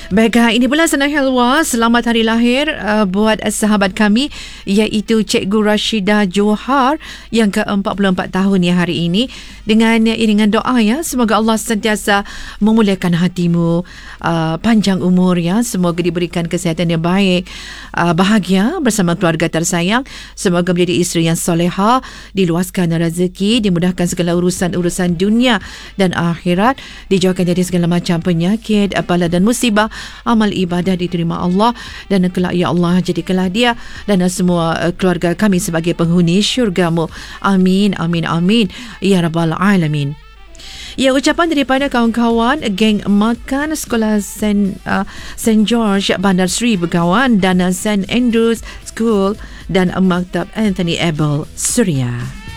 Baiklah, ini bulan Sana Helwa. Selamat hari lahir buat sahabat kami, iaitu Cikgu Rashidah Johar yang ke-44 tahun ya hari ini. Dengan iringan doa ya, semoga Allah sentiasa memuliakan hatimu, panjang umur ya, semoga diberikan kesihatan yang baik, bahagia bersama keluarga tersayang, semoga menjadi isteri yang solehah, diluaskan rezeki, dimudahkan segala urusan-urusan dunia dan akhirat, dijauhkan dari segala macam penyakit, bala dan musibah, amal ibadah diterima Allah, dan kelak ya Allah jadikanlah dia dan semua keluarga kami sebagai penghuni syurga-Mu. Amin, amin, amin ya rabbal alamin. Ya, ucapan daripada kawan-kawan geng makan sekolah St. George Bandar Seri Begawan dan St. Andrews School dan Maktab Anthony Abel Suria.